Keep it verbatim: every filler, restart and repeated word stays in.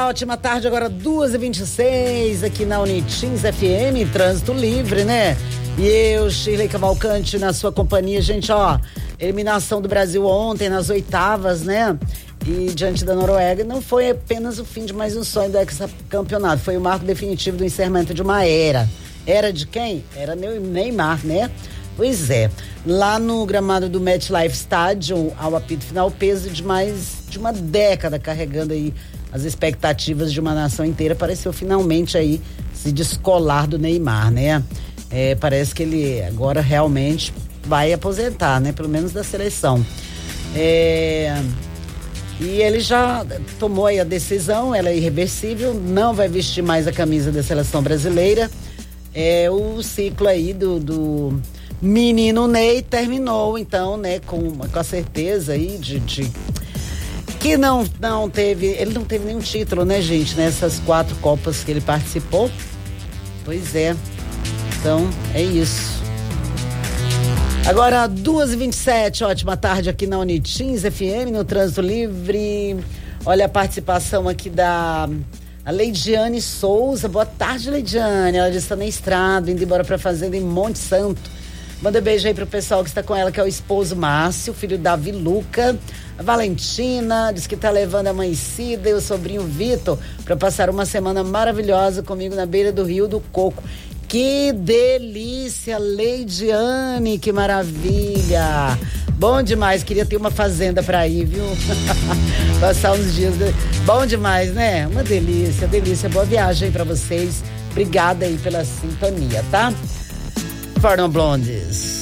ótima tarde, agora duas e vinte e seis aqui na Unitins F M, trânsito livre, né? E eu, Shirley Cavalcante, na sua companhia, gente, ó, eliminação do Brasil ontem nas oitavas, né? E diante da Noruega, não foi apenas o fim de mais um sonho do hexacampeonato, foi o marco definitivo do encerramento de uma era. Era de quem? Era Neymar, né? Pois é, lá no gramado do MetLife Stadium, ao apito final, o peso de mais de uma década carregando aí as expectativas de uma nação inteira, pareceu finalmente aí se descolar do Neymar, né? É, parece que ele agora realmente vai aposentar, né? Pelo menos da seleção. É, e ele já tomou aí a decisão, ela é irreversível, não vai vestir mais a camisa da seleção brasileira. É, o ciclo aí do, do menino Ney terminou, então, né, com, com a certeza aí de, de que não, não teve, ele não teve nenhum título, né, gente, nessas quatro Copas que ele participou. Pois é, então é isso. Agora, duas e vinte e sete, ótima tarde aqui na Unitins F M, no Trânsito Livre. Olha a participação aqui da a Leidiane Souza. Boa tarde, Leidiane. Ela já está na estrada, indo embora para fazenda em Monte Santo. Manda um beijo aí pro pessoal que está com ela, que é o esposo Márcio, filho Davi Luca, a Valentina, diz que tá levando a mãe Cida e o sobrinho Vitor para passar uma semana maravilhosa comigo na beira do Rio do Coco. Que delícia, Leidiane, que maravilha. Bom demais, queria ter uma fazenda pra ir, viu? Passar uns dias. De... Bom demais, né? Uma delícia, delícia. Boa viagem aí pra vocês. Obrigada aí pela sintonia, tá? Forno Blondes.